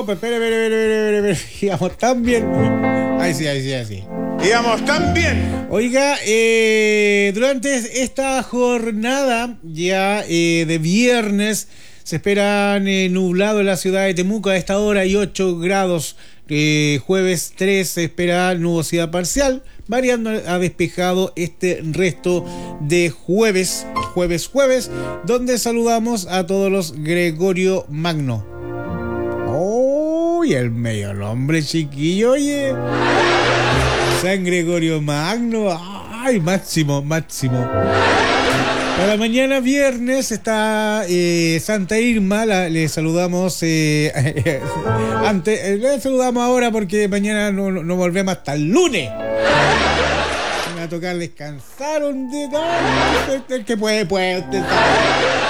No, pues espere. Íbamos tan bien. Ahí sí. Íbamos tan bien. Oiga, durante esta jornada ya de viernes se esperan nublado en la ciudad de Temuco a esta hora y 8 grados. Jueves 3 se espera nubosidad parcial, variando a despejado este resto de jueves, donde saludamos a todos los Gregorio Magno. ¡Oh! Y el medio nombre, chiquillo, oye. San Gregorio Magno. ¡Ay, máximo! Para mañana viernes está Santa Irma, le saludamos antes, le saludamos ahora porque mañana no volvemos hasta el lunes. Me va a tocar descansar un día. El que puede, usted sabe.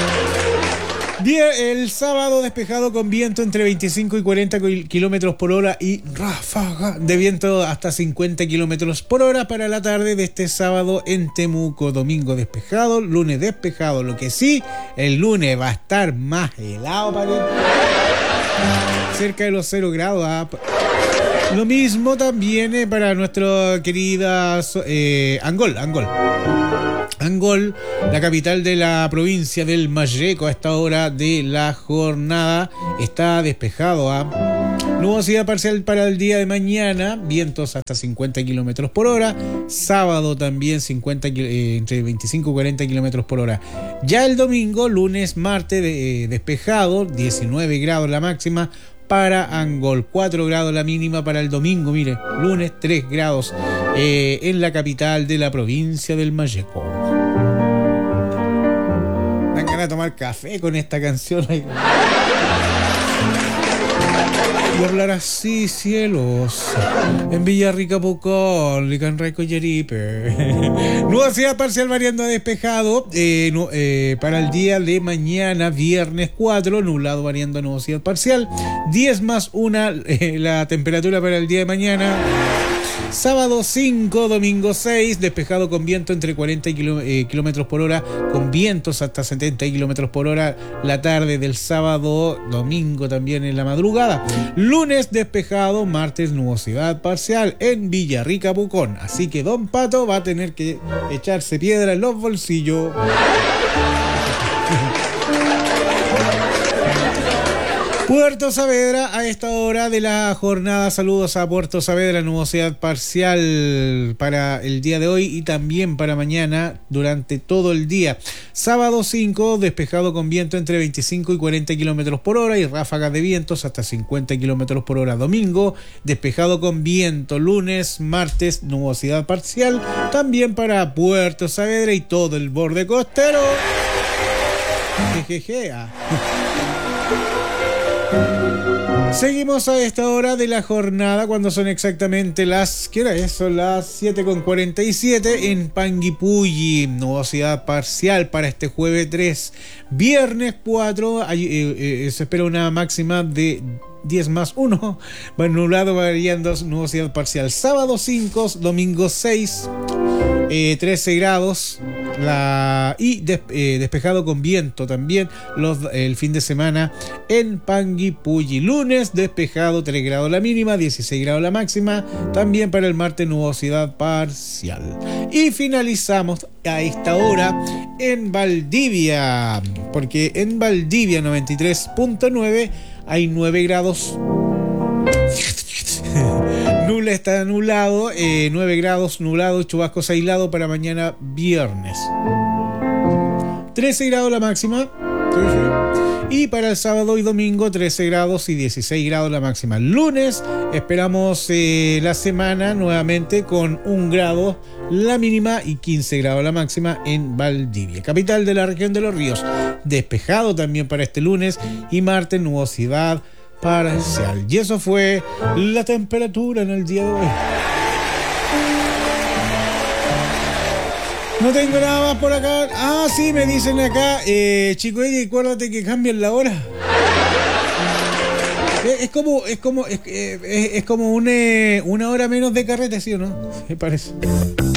El sábado despejado con viento entre 25 y 40 kilómetros por hora y ráfaga de viento hasta 50 kilómetros por hora para la tarde de este sábado en Temuco. Domingo despejado, lunes despejado. Lo que sí, el lunes va a estar más helado, cerca de los 0 grados. Lo mismo también para nuestra querida Angol, la capital de la provincia del Malleco. A esta hora de la jornada está despejado. Nubosidad parcial para el día de mañana, vientos hasta 50 kilómetros por hora. Sábado también entre 25 y 40 kilómetros por hora. Ya el domingo, lunes, martes, despejado, 19 grados la máxima para Angol, 4 grados la mínima para el domingo. Mire, lunes 3 grados en la capital de la provincia del Malleco. Dan ganas de tomar café con esta canción. Y hablar así, cielos. En Villarrica, Pucón, Licanraico, Yeripe. Nubosidad parcial variando a despejado. Para el día de mañana, viernes 4, nublado variando a nubosidad parcial. 10 más 1 la temperatura para el día de mañana. Sábado 5, domingo 6, despejado con viento entre 40 kilómetros por hora, con vientos hasta 70 kilómetros por hora la tarde del sábado, domingo también en la madrugada. Lunes despejado, martes nubosidad parcial en Villarrica, Pucón. Así que Don Pato va a tener que echarse piedra en los bolsillos. Puerto Saavedra a esta hora de la jornada. Saludos a Puerto Saavedra, nubosidad parcial para el día de hoy y también para mañana durante todo el día. Sábado 5, despejado con viento entre 25 y 40 kilómetros por hora y ráfagas de vientos hasta 50 kilómetros por hora. Domingo, despejado con viento. Lunes, martes, nubosidad parcial también para Puerto Saavedra y todo el borde costero. Jejejea. Seguimos a esta hora de la jornada cuando son exactamente las... ¿Qué hora es? Son las 7:47 en Panguipulli. Nubosidad parcial para este jueves 3. Viernes 4 se espera una máxima de 10 más 1. Nublado variando nubosidad parcial. Sábado 5, domingo 6. 13 grados despejado con viento también el fin de semana en Panguipulli. Lunes despejado, 3 grados la mínima, 16 grados la máxima, también para el martes nubosidad parcial. Y finalizamos a esta hora en Valdivia, porque en Valdivia 93.9 hay 9 grados. Nula está nublado, 9 grados nublado, chubascos aislados para mañana viernes. 13 grados la máxima. Y para el sábado y domingo 13 grados y 16 grados la máxima. Lunes esperamos la semana nuevamente con 1 grado la mínima y 15 grados la máxima en Valdivia, capital de la región de Los Ríos. Despejado también para este lunes y martes nubosidad parcial. Y eso fue la temperatura en el día de hoy. No tengo nada más por acá. Ah, sí, me dicen acá, chico, Eddie, acuérdate que cambian la hora. Es como una hora menos de carrete, ¿sí o no? Me parece.